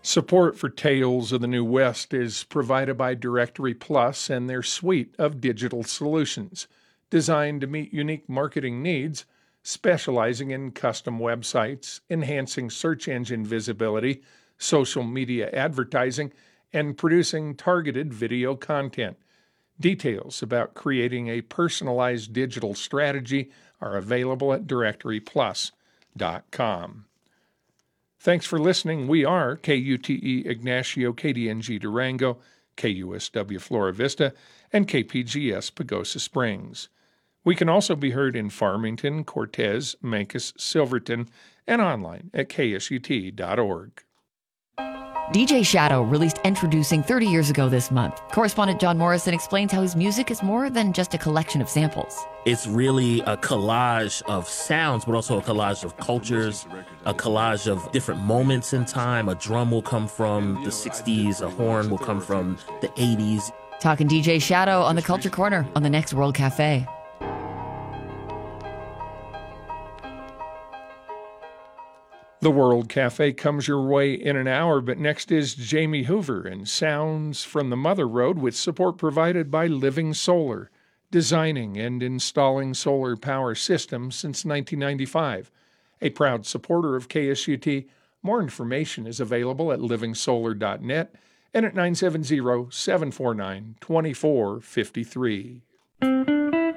Support for Tales of the New West is provided by Directory Plus and their suite of digital solutions designed to meet unique marketing needs, specializing in custom websites, enhancing search engine visibility, social media advertising, and producing targeted video content. Details about creating a personalized digital strategy are available at directoryplus.com. Thanks for listening. We are KUTE Ignacio, KDNG Durango, KUSW Flora Vista, and KPGS Pagosa Springs. We can also be heard in Farmington, Cortez, Mancos, Silverton, and online at ksut.org. DJ Shadow released Introducing 30 years ago this month. Correspondent John Morrison explains how his music is more than just a collection of samples. It's really a collage of sounds, but also a collage of cultures, a collage of different moments in time. A drum will come from the 60s, a horn will come from the 80s. Talking DJ Shadow on the Culture Corner on the next World Cafe. The World Cafe comes your way in an hour, but next is Jamie Hoover and Sounds from the Mother Road with support provided by Living Solar, designing and installing solar power systems since 1995. A proud supporter of KSUT, more information is available at livingsolar.net and at 970-749-2453.